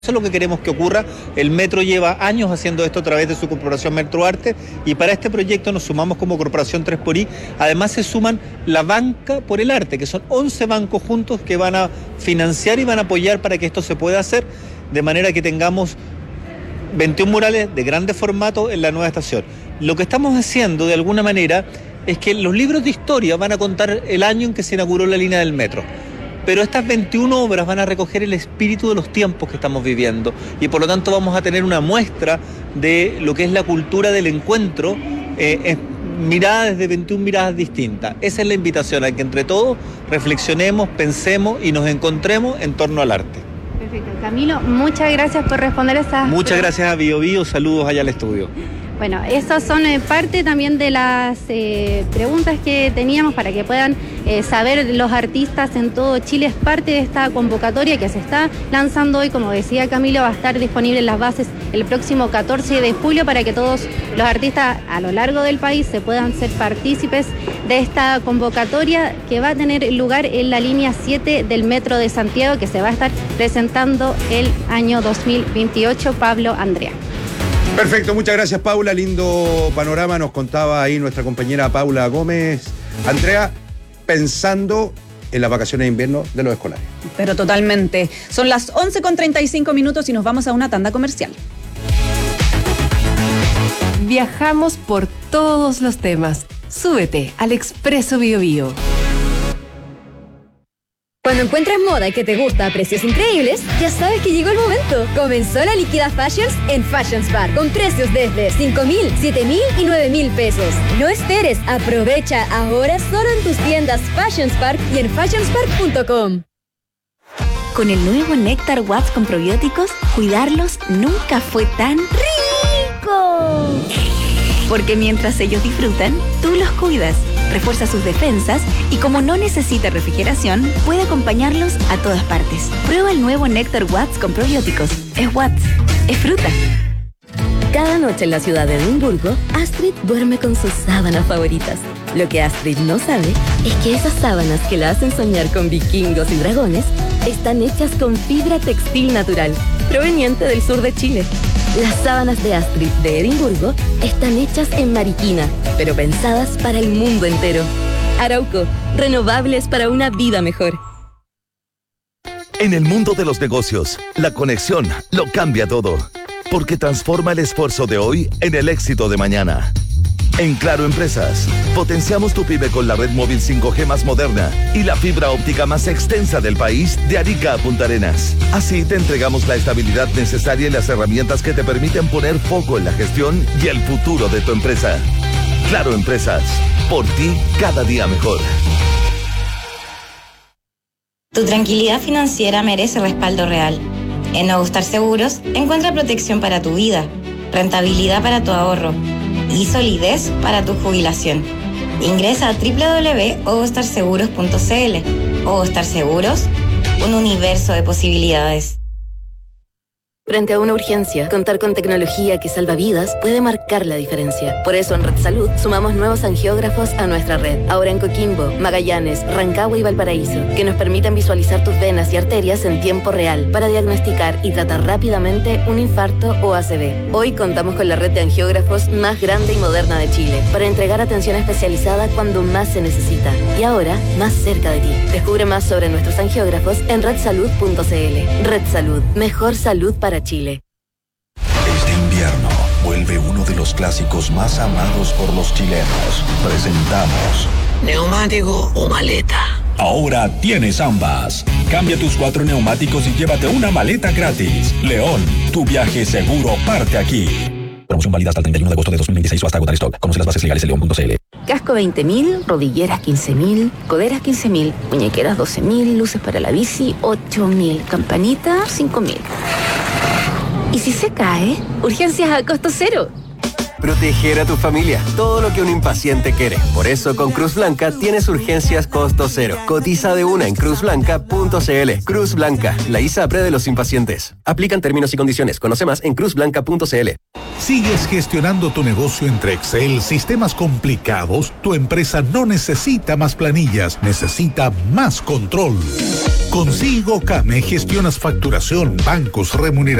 Eso es lo que queremos que ocurra. El Metro lleva años haciendo esto a través de su corporación Metroarte y para este proyecto nos sumamos como corporación 3xI. Además se suman la banca por el arte, que son 11 bancos juntos que van a financiar y van a apoyar para que esto se pueda hacer, de manera que tengamos 21 murales de grande formato en la nueva estación. Lo que estamos haciendo de alguna manera es que los libros de historia van a contar el año en que se inauguró la línea del metro. Pero estas 21 obras van a recoger el espíritu de los tiempos que estamos viviendo y por lo tanto vamos a tener una muestra de lo que es la cultura del encuentro, mirada desde 21 miradas distintas. Esa es la invitación a que entre todos reflexionemos, pensemos y nos encontremos en torno al arte. Perfecto. Camilo, muchas gracias por responder a estas... Muchas gracias a Bio Bio, saludos allá al estudio. Bueno, esas son parte también de las preguntas que teníamos para que puedan saber los artistas en todo Chile. Es parte de esta convocatoria que se está lanzando hoy. Como decía Camilo, va a estar disponible en las bases el próximo 14 de julio para que todos los artistas a lo largo del país se puedan ser partícipes de esta convocatoria que va a tener lugar en la línea 7 del Metro de Santiago, que se va a estar presentando el año 2028. Pablo, Andrea. Perfecto, muchas gracias Paula, lindo panorama nos contaba ahí nuestra compañera Paula Gómez. Andrea, pensando en las vacaciones de invierno de los escolares. Pero totalmente, son las 11:35 y nos vamos a una tanda comercial. Viajamos por todos los temas, súbete al Expreso Bio Bio. Cuando encuentras moda que te gusta a precios increíbles, ya sabes que llegó el momento. Comenzó la Liquida Fashions en Fashions Bar, con precios desde 5,000, 7,000 y 9,000 pesos. No esperes, aprovecha ahora solo en tus tiendas Fashions Park y en fashionspark.com. Con el nuevo Néctar Watts con probióticos, cuidarlos nunca fue tan rico. Porque mientras ellos disfrutan, tú los cuidas, refuerza sus defensas y como no necesita refrigeración, puede acompañarlos a todas partes. Prueba el nuevo Néctar Watts con probióticos. Es Watts, es fruta. Cada noche en la ciudad de Edimburgo, Astrid duerme con sus sábanas favoritas. Lo que Astrid no sabe es que esas sábanas que la hacen soñar con vikingos y dragones están hechas con fibra textil natural, proveniente del sur de Chile. Las sábanas de Astrid de Edimburgo están hechas en Mariquina, pero pensadas para el mundo entero. Arauco, renovables para una vida mejor. En el mundo de los negocios, la conexión lo cambia todo, porque transforma el esfuerzo de hoy en el éxito de mañana. En Claro Empresas, potenciamos tu pyme con la red móvil 5G más moderna y la fibra óptica más extensa del país de Arica a Punta Arenas. Así te entregamos la estabilidad necesaria y las herramientas que te permiten poner foco en la gestión y el futuro de tu empresa. Claro Empresas, por ti cada día mejor. Tu tranquilidad financiera merece respaldo real. En Ogostar Seguros, encuentra protección para tu vida, rentabilidad para tu ahorro y solidez para tu jubilación. Ingresa a www.ogostarseguros.cl. Ogostar Seguros, un universo de posibilidades. Frente a una urgencia, contar con tecnología que salva vidas puede marcar la diferencia. Por eso en Red Salud sumamos nuevos angiógrafos a nuestra red. Ahora en Coquimbo, Magallanes, Rancagua y Valparaíso, que nos permiten visualizar tus venas y arterias en tiempo real para diagnosticar y tratar rápidamente un infarto o ACV. Hoy contamos con la red de angiógrafos más grande y moderna de Chile para entregar atención especializada cuando más se necesita. Y ahora, más cerca de ti. Descubre más sobre nuestros angiógrafos en redsalud.cl. Red Salud, mejor salud para Chile. Este invierno vuelve uno de los clásicos más amados por los chilenos. Presentamos ¿neumático o maleta? Ahora tienes ambas. Cambia tus 4 neumáticos y llévate una maleta gratis. León, tu viaje seguro parte aquí. Promoción válida hasta el 31 de agosto de 2026 o hasta agotar stock. Conoce las bases legales en león.cl. Casco 20.000, rodilleras 15.000, coderas 15.000, muñequeras 12.000, luces para la bici 8.000, campanita 5.000. ¿Y si se cae? Urgencias a costo cero. Proteger a tu familia, todo lo que un impaciente quiere. Por eso con Cruz Blanca tienes urgencias costo cero. Cotiza de una en cruzblanca.cl. Cruz Blanca, la ISAPRE de los impacientes. Aplican términos y condiciones. Conoce más en cruzblanca.cl. ¿Sigues gestionando tu negocio entre Excel, sistemas complicados? Tu empresa no necesita más planillas, necesita más control. Con Sigo Kame gestionas facturación, bancos, remuneración